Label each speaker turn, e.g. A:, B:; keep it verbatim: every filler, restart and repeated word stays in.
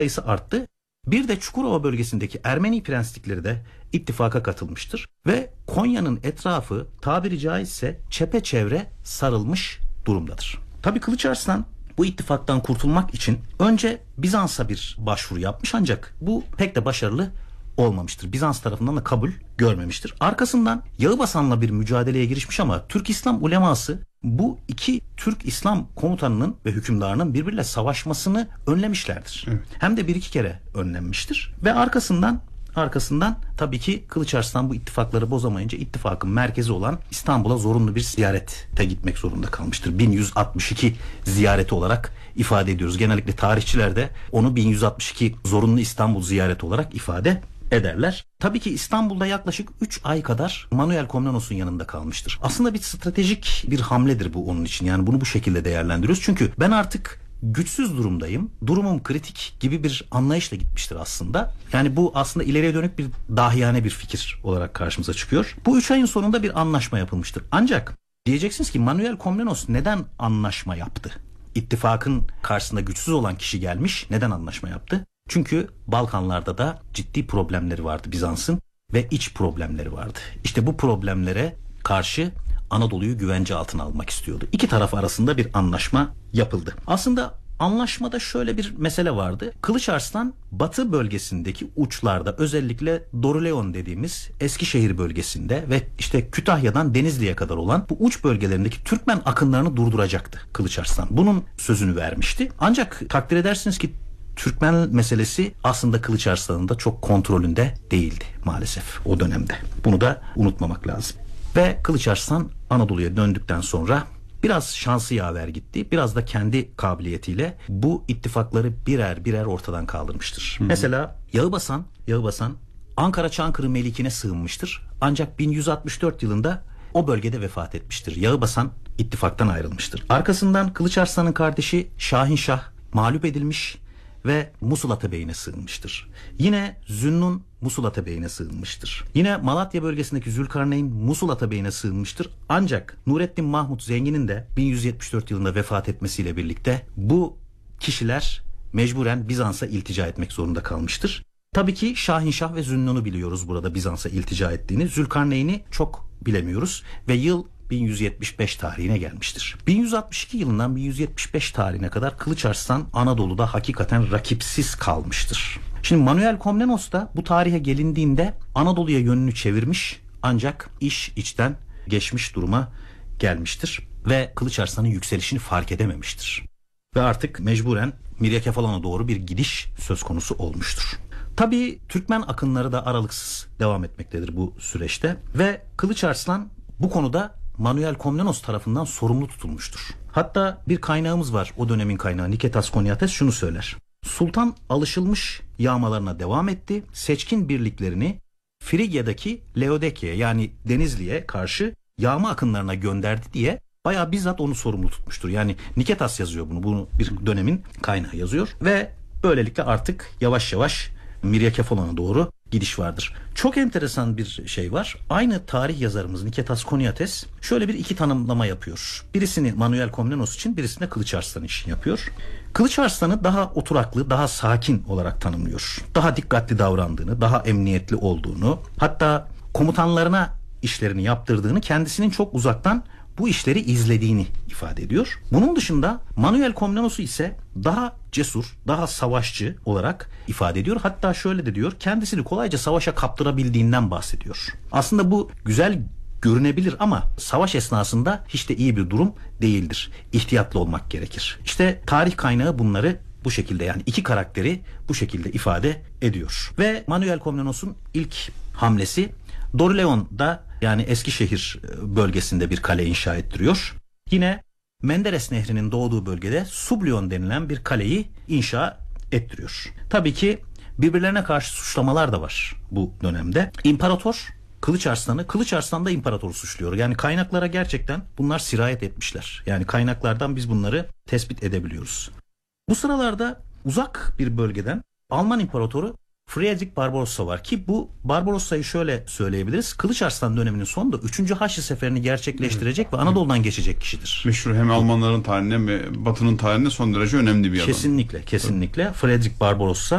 A: sayısı arttı. Bir de Çukurova bölgesindeki Ermeni prenslikleri de ittifaka katılmıştır. Ve Konya'nın etrafı tabiri caizse çepeçevre sarılmış durumdadır. Tabii Kılıç Arslan bu ittifaktan kurtulmak için önce Bizans'a bir başvuru yapmış, ancak bu pek de başarılı olmamıştır. Bizans tarafından da kabul görmemiştir. Arkasından Yağıbasan'la bir mücadeleye girişmiş ama Türk İslam uleması bu iki Türk İslam komutanının ve hükümdarının birbiriyle savaşmasını önlemişlerdir. Evet. Hem de bir iki kere önlenmiştir. Ve arkasından arkasından tabii ki Kılıç Arslan bu ittifakları bozamayınca ittifakın merkezi olan İstanbul'a zorunlu bir ziyarete gitmek zorunda kalmıştır. bin yüz altmış iki ziyareti olarak ifade ediyoruz. Genellikle tarihçiler de onu bin yüz altmış iki zorunlu İstanbul ziyareti olarak ifade ederler. Tabii ki İstanbul'da yaklaşık üç ay kadar Manuel Komnenos'un yanında kalmıştır. Aslında bir stratejik bir hamledir bu onun için. Yani bunu bu şekilde değerlendiriyoruz. Çünkü ben artık güçsüz durumdayım, durumum kritik gibi bir anlayışla gitmiştir aslında. Yani bu aslında ileriye dönük bir dahiyane bir fikir olarak karşımıza çıkıyor. Bu üç ayın sonunda bir anlaşma yapılmıştır. Ancak diyeceksiniz ki Manuel Komnenos neden anlaşma yaptı? İttifakın karşısında güçsüz olan kişi gelmiş, neden anlaşma yaptı? Çünkü Balkanlarda da ciddi problemleri vardı Bizans'ın ve iç problemleri vardı. İşte bu problemlere karşı Anadolu'yu güvence altına almak istiyordu. İki taraf arasında bir anlaşma yapıldı. Aslında anlaşmada şöyle bir mesele vardı. Kılıç Arslan batı bölgesindeki uçlarda, özellikle Doruleon dediğimiz Eskişehir bölgesinde ve işte Kütahya'dan Denizli'ye kadar olan bu uç bölgelerindeki Türkmen akınlarını durduracaktı Kılıç Arslan. Bunun sözünü vermişti. Ancak takdir edersiniz ki Türkmen meselesi aslında Kılıç Arslan'ın da çok kontrolünde değildi maalesef o dönemde. Bunu da unutmamak lazım. Ve Kılıç Arslan Anadolu'ya döndükten sonra biraz şansı yaver gitti. Biraz da kendi kabiliyetiyle bu ittifakları birer birer ortadan kaldırmıştır. Hı hı. Mesela Yağıbasan, Yağıbasan Ankara Çankırı Melikine sığınmıştır. Ancak bin yüz altmış dört yılında o bölgede vefat etmiştir. Yağıbasan ittifaktan ayrılmıştır. Arkasından Kılıç Arslan'ın kardeşi Şahinşah mağlup edilmiş ve Musul Atabey'ine sığınmıştır. Yine Zünnun Musul Atabey'ine sığınmıştır. Yine Malatya bölgesindeki Zülkarneyn Musul Atabey'ine sığınmıştır. Ancak Nurettin Mahmut Zengin'in de bin yüz yetmiş dört yılında vefat etmesiyle birlikte bu kişiler mecburen Bizans'a iltica etmek zorunda kalmıştır. Tabii ki Şahinşah ve Zünnun'u biliyoruz burada Bizans'a iltica ettiğini. Zülkarneyn'i çok bilemiyoruz ve yıl bin yüz yetmiş beş tarihine gelmiştir. bin yüz altmış iki yılından bin yüz yetmiş beş tarihine kadar Kılıç Arslan Anadolu'da hakikaten rakipsiz kalmıştır. Şimdi Manuel Komnenos da bu tarihe gelindiğinde Anadolu'ya yönünü çevirmiş, ancak iş içten geçmiş duruma gelmiştir ve Kılıç Arslan'ın yükselişini fark edememiştir. Ve artık mecburen Miryakefalon'a doğru bir gidiş söz konusu olmuştur. Tabii Türkmen akınları da aralıksız devam etmektedir bu süreçte ve Kılıç Arslan bu konuda Manuel Komnenos tarafından sorumlu tutulmuştur. Hatta bir kaynağımız var, o dönemin kaynağı Niketas Koniates şunu söyler. Sultan alışılmış yağmalarına devam etti. Seçkin birliklerini Frigya'daki Laodikya'ya yani Denizli'ye karşı yağma akınlarına gönderdi diye bayağı bizzat onu sorumlu tutmuştur. Yani Niketas yazıyor bunu. Bunu bir dönemin kaynağı yazıyor ve böylelikle artık yavaş yavaş Miryakefalon'a doğru gidiş vardır. Çok enteresan bir şey var. Aynı tarih yazarımız Niketas Koniates şöyle bir iki tanımlama yapıyor. Birisini Manuel Komnenos için, birisini Kılıç Arslan için yapıyor. Kılıç Arslan'ı daha oturaklı, daha sakin olarak tanımlıyor. Daha dikkatli davrandığını, daha emniyetli olduğunu, hatta komutanlarına işlerini yaptırdığını, kendisinin çok uzaktan bu işleri izlediğini ifade ediyor. Bunun dışında Manuel Komnenos'u ise daha cesur, daha savaşçı olarak ifade ediyor. Hatta şöyle de diyor, kendisini kolayca savaşa kaptırabildiğinden bahsediyor. Aslında bu güzel görünebilir ama savaş esnasında hiç de iyi bir durum değildir. İhtiyatlı olmak gerekir. İşte tarih kaynağı bunları bu şekilde, yani iki karakteri bu şekilde ifade ediyor. Ve Manuel Komnenos'un ilk hamlesi Doruleon'da, yani Eskişehir bölgesinde bir kale inşa ettiriyor. Yine Menderes Nehri'nin doğduğu bölgede Sublyon denilen bir kaleyi inşa ettiriyor. Tabii ki birbirlerine karşı suçlamalar da var bu dönemde. İmparator Kılıç Arslan'ı, Kılıç Arslan da imparatoru suçluyor. Yani kaynaklara gerçekten bunlar sirayet etmişler. Yani kaynaklardan biz bunları tespit edebiliyoruz. Bu sıralarda uzak bir bölgeden Alman İmparatoru Friedrich Barbarossa var ki bu Barbarossa'yı şöyle söyleyebiliriz. Kılıç Arslan döneminin sonunda üçüncü Haçlı Seferi'ni gerçekleştirecek evet. ve Anadolu'dan geçecek kişidir. Meşhur, hem Almanların tarihine ve Batı'nın tarihine son derece önemli bir adam. Kesinlikle, kesinlikle. Friedrich Barbarossa